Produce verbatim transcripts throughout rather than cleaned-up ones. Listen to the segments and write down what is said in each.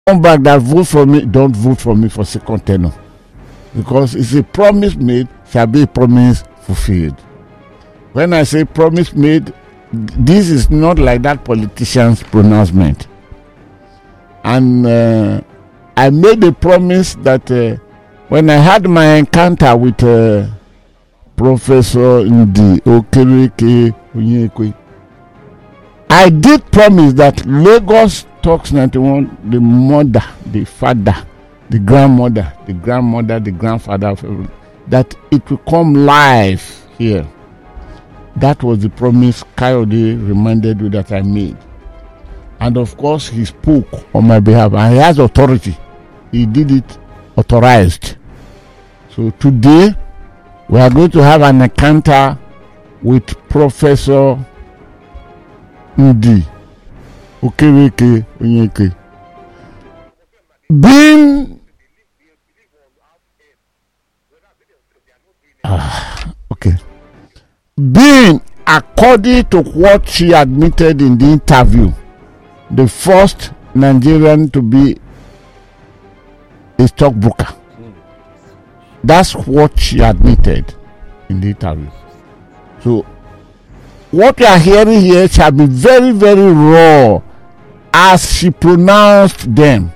come back that vote for me, don't vote for me for second tenure. Because it's a promise made, shall be a promise fulfilled. When I say promise made, this is not like that politician's pronouncement. And uh, I made a promise that uh, when I had my encounter with uh, Professor Ndi Okereke Onyekwe, I did promise that Lagos Talks ninety-one, the mother, the father, the grandmother, the grandmother, the grandfather of everyone, that it will come live here. That was the promise Kayode reminded me that I made. And of course, he spoke on my behalf, and he has authority. He did it authorized. So today, we are going to have an encounter with Professor Ndi Okereke Onyekwe. Being ah, okay. Being, according to what she admitted in the interview, the first Nigerian to be a stockbroker. That's what she admitted in the interview. So, what we are hearing here shall be very, very raw as she pronounced them.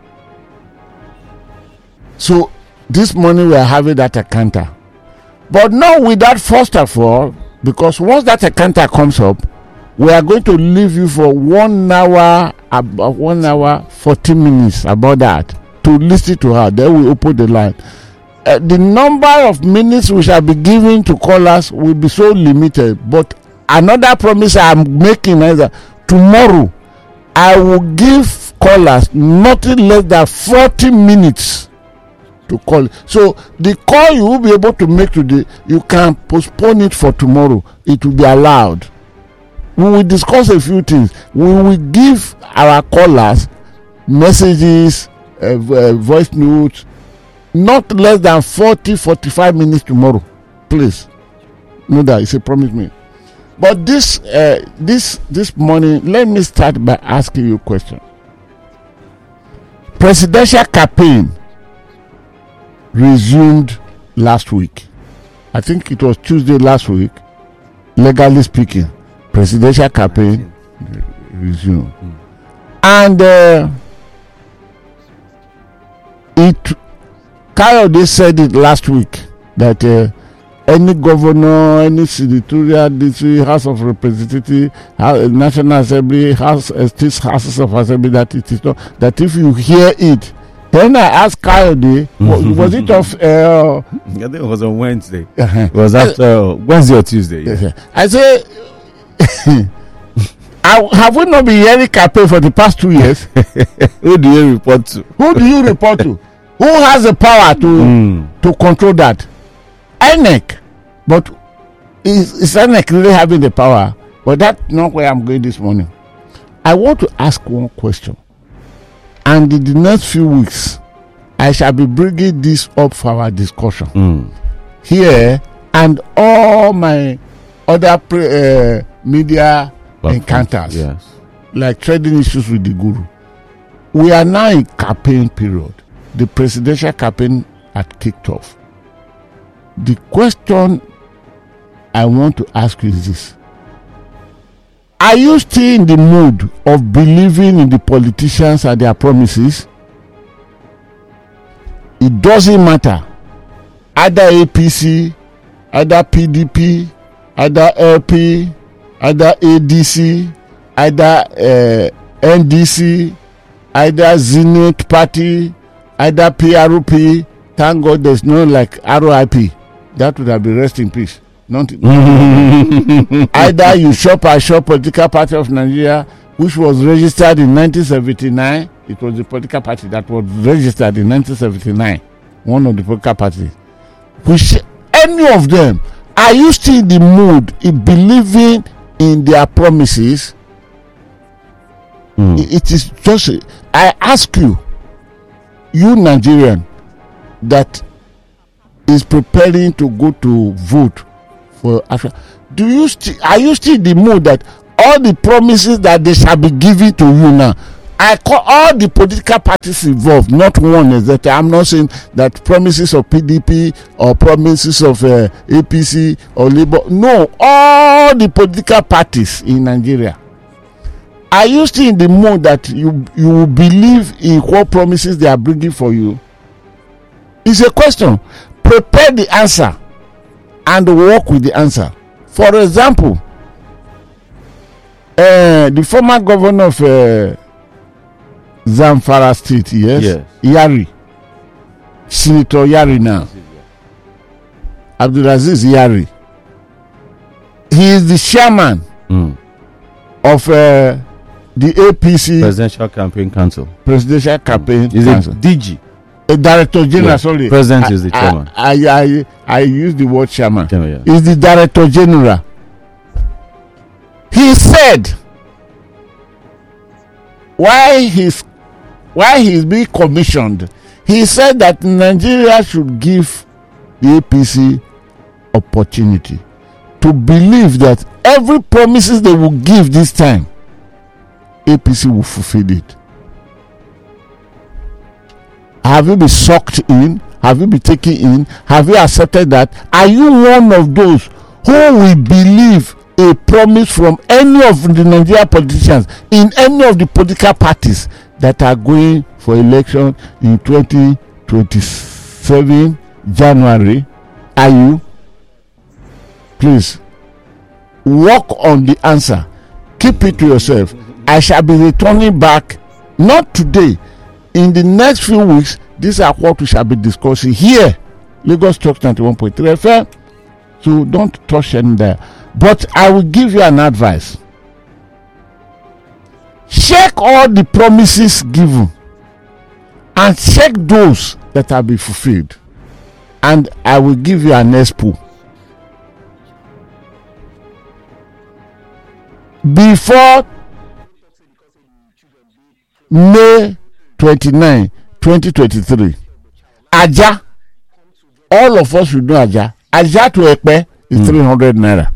So, this morning we are having that encounter. But not with that first of all, because once that encounter comes up, we are going to leave you for one hour, about one hour, forty minutes about that to listen to her. Then we open the line. Uh, the number of minutes we shall be giving to callers will be so limited. But another promise I am making is that tomorrow I will give callers nothing less than forty minutes to call. So the call you will be able to make today, you can postpone it for tomorrow. It will be allowed. We will discuss a few things. We will give our callers messages, uh, uh, voice notes, not less than forty, forty-five minutes tomorrow. Please. Know that it's a promise me. But this uh, this this morning, let me start by asking you a question. Presidential campaign resumed last week. I think it was Tuesday last week. Legally speaking, presidential campaign resumed. Mm. And uh, it Kayode said it last week that uh, any governor, any senatorial district, House of Representatives, National Assembly, House, uh, state houses of assembly, that it is not, that if you hear it. Then I asked Kayode, was, was it of? Uh, I think it was on Wednesday. Uh-huh. It was after uh, Wednesday or Tuesday. Yeah. Uh-huh. I say, have we not been hearing campaign for the past two years? Who do you report to? Who do you report to? Who has the power to mm. to control that? I N E C. But is, is I N E C really having the power? But that's not where I'm going this morning. I want to ask one question. And in the next few weeks, I shall be bringing this up for our discussion mm. here and all my other pre, uh, media but encounters, yes. like trading issues with the guru. We are now in campaign period. The presidential campaign had kicked off. The question I want to ask you is this. Are you still in the mood of believing in the politicians and their promises? It doesn't matter. Either A P C, either P D P, either L P, either A D C, either uh, N D C, either Zenith Party, either P R O P. Thank God there's no like R O I P. That would have been rest in peace. Not either you shop or shop political party of Nigeria, which was registered in nineteen seventy-nine. It was the political party that was registered in nineteen seventy-nine. One of the political parties. Which any of them, are you still in the mood in believing in their promises? Mm. It is just. I ask you, you Nigerian, that is preparing to go to vote for Africa, do you still are you still in the mood that all the promises that they shall be given to you now, I call all the political parties involved, not one executive. I'm not saying that promises of P D P or promises of uh, A P C or Labour. No, all the political parties in Nigeria. Are you still in the mode that you you will believe in what promises they are bringing for you? It's a question. Prepare the answer and work with the answer. For example, uh, the former governor of uh, Zamfara State, yes, Yes. Yari, Senator Yari now, Abdulaziz Yari. He is the chairman Mm. of uh, the A P C Presidential Campaign Council. Presidential Campaign Is Council. it D G? A director general, Yeah. sorry. President I, is the chairman. I, I, I, I use the word chairman. Chairman, yeah. Is the director general. He said, why he's why he's being commissioned, he said that Nigeria should give the A P C opportunity to believe that every promises they will give this time, A P C will fulfill it. Have you been sucked in? Have you been taken in? Have you accepted that? Are you one of those who will believe a promise from any of the Nigerian politicians in any of the political parties that are going for election in twenty twenty-seven January? Are you? Please work on the answer. Keep it to yourself. I shall be returning back, not today, in the next few weeks. These are what we shall be discussing here, Lagos Talk ninety-one point three F M. So don't touch any there. But I will give you an advice. Check all the promises given and check those that have been fulfilled. And I will give you an expo. Before May twenty-ninth, twenty twenty-three, Aja, all of us should know Aja. Aja to Ekpe is mm. three hundred naira.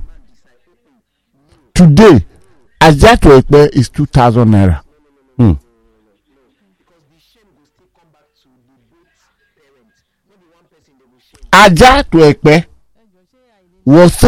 Today, Aja to Ekpe is two thousand naira. Mm. Aja to Ekpe was